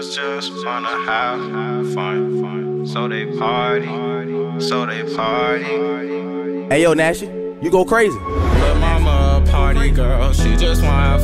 just wanna have fun. So they party. Hey yo, Nash, you go crazy. But mama a party girl, she just wanna have